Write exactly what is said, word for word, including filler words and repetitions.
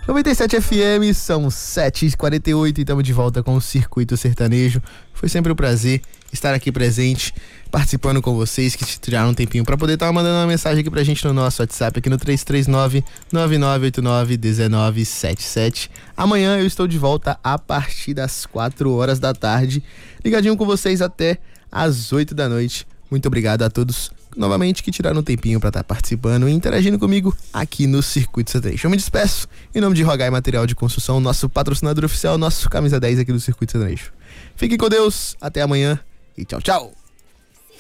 noventa e sete F M, são sete e quarenta e oito e estamos de volta com o Circuito Sertanejo. Foi sempre um prazer estar aqui presente, participando com vocês que tiraram um tempinho para poder estar mandando uma mensagem aqui pra gente no nosso WhatsApp, aqui no três três nove, nove nove oito nove, um nove sete sete. Amanhã eu estou de volta a partir das quatro horas da tarde, ligadinho com vocês até às oito da noite. Muito obrigado a todos novamente que tiraram um tempinho para estar participando e interagindo comigo aqui no Circuito Sertanejo. Eu me despeço em nome de Rogai Material de Construção, nosso patrocinador oficial, nosso camisa dez aqui do Circuito Sertanejo. Fiquem com Deus, até amanhã e tchau, tchau!